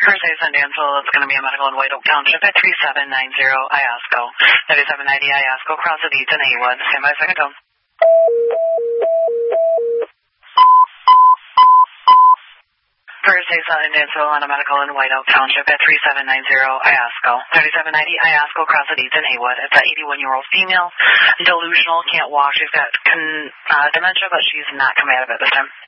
Thursday, Sunday, and Soul, it's going to be a medical in White Oak Township at 3790 Iosco. 3790 Iosco, Cross of Eaton, Haywood. Stand by, second tone. Thursday, Sunday, and Soul, on a medical in White Oak Township at 3790 Iosco. 3790 Iosco, Cross of Eaton, Haywood. It's an 81-year-old female, delusional, can't walk. She's got dementia, but she's not combative at this time.